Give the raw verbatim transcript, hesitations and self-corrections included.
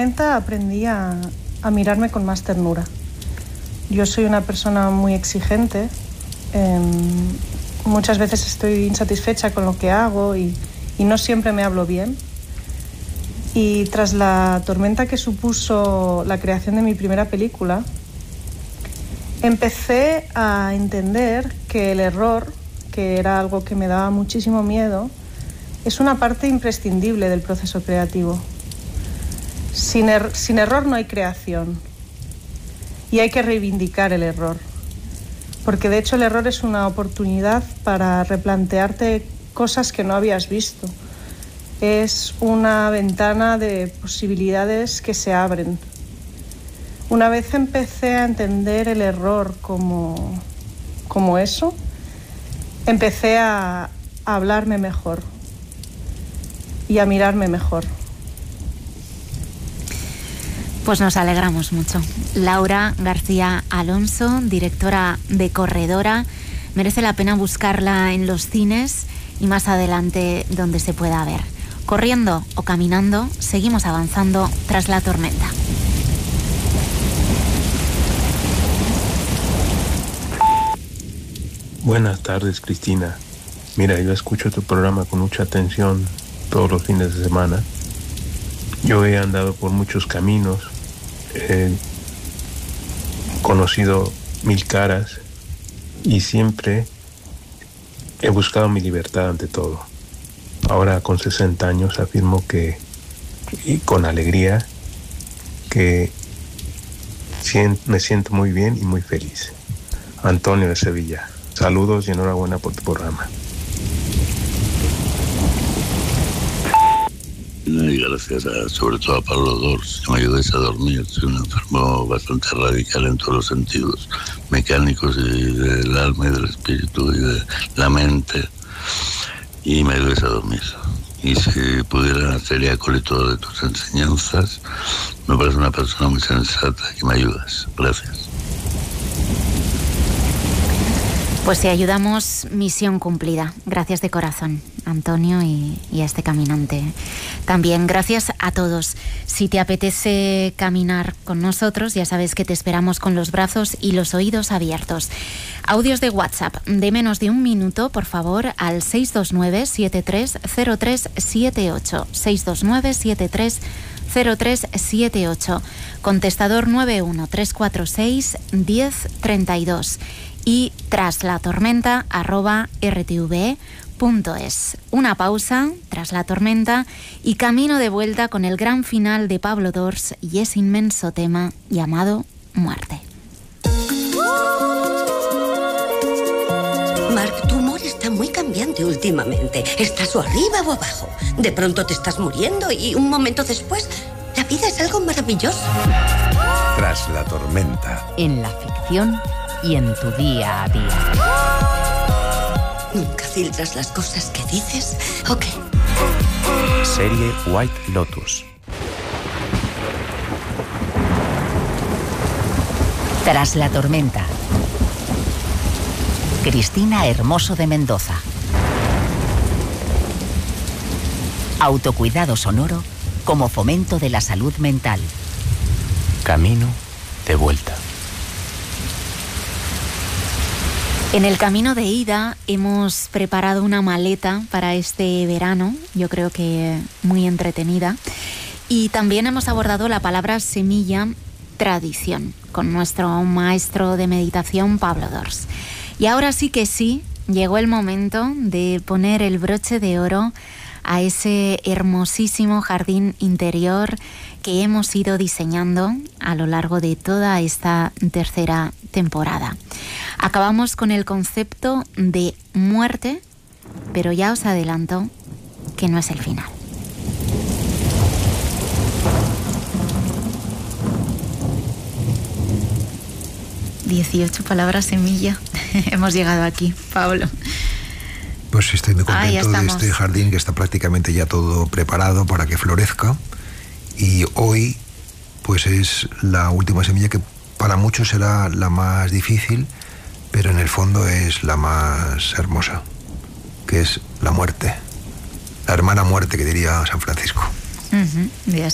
Aprendí a, a mirarme con más ternura. Yo soy una persona muy exigente, eh, muchas veces estoy insatisfecha con lo que hago y, y no siempre me hablo bien. Y tras la tormenta que supuso la creación de mi primera película, empecé a entender que el error, que era algo que me daba muchísimo miedo, es una parte imprescindible del proceso creativo. Sin, er- sin error no hay creación. Y hay que reivindicar el error. Porque de hecho el error es una oportunidad para replantearte cosas que no habías visto. Es una ventana de posibilidades que se abren. Una vez empecé a entender el error como, como eso, empecé a, a hablarme mejor y a mirarme mejor. Pues nos alegramos mucho. Laura García Alonso, directora de Corredora. Merece la pena buscarla en los cines y más adelante donde se pueda ver. Corriendo o caminando, seguimos avanzando tras la tormenta. Buenas tardes, Cristina. Mira, yo escucho tu programa con mucha atención todos los fines de semana. Yo he andado por muchos caminos, he conocido mil caras y siempre he buscado mi libertad ante todo. Ahora con sesenta años afirmo que, y con alegría, que me siento muy bien y muy feliz. Antonio de Sevilla, saludos y enhorabuena por tu programa. Y gracias a, sobre todo a Pablo Dors, que me ayudáis a dormir. Soy un enfermo bastante radical en todos los sentidos, mecánicos y del alma y del espíritu y de la mente, y me ayudáis a dormir. Y si pudiera hacer acólito de tus enseñanzas, me parece una persona muy sensata que me ayudas. Gracias. Pues si ayudamos, misión cumplida. Gracias de corazón, Antonio, y, y a este caminante. También gracias a todos. Si te apetece caminar con nosotros, ya sabes que te esperamos con los brazos y los oídos abiertos. Audios de WhatsApp de menos de un minuto, por favor, al seis dos nueve, siete tres cero tres siete ocho. seis dos nueve, siete tres cero tres siete ocho. Contestador nueve uno tres cuatro seis, uno cero tres dos. Y tras la tormenta arroba r t v punto es. Una pausa tras la tormenta y camino de vuelta con el gran final de Pablo Dors y ese inmenso tema llamado Muerte. Mark, tu humor está muy cambiante últimamente. Estás o arriba o abajo. De pronto te estás muriendo y un momento después la vida es algo maravilloso. Tras la tormenta. En la ficción y en tu día a día. ¿Nunca filtras las cosas que dices? ¿O qué? Serie White Lotus. Tras la tormenta. Cristina Hermoso de Mendoza. Autocuidado sonoro como fomento de la salud mental. Camino de vuelta. En el camino de ida hemos preparado una maleta para este verano, yo creo que muy entretenida, y también hemos abordado la palabra semilla tradición con nuestro maestro de meditación Pablo Dors. Y ahora sí que sí, llegó el momento de poner el broche de oro a ese hermosísimo jardín interior que hemos ido diseñando a lo largo de toda esta tercera temporada. Acabamos con el concepto de muerte, pero ya os adelanto que no es el final. dieciocho palabras semilla. Hemos llegado aquí, Pablo. Pues estoy muy contento ah, de este jardín que está prácticamente ya todo preparado para que florezca. Y hoy, pues es la última semilla que para muchos será la más difícil, pero en el fondo es la más hermosa, que es la muerte. La hermana muerte, que diría San Francisco. Uh-huh.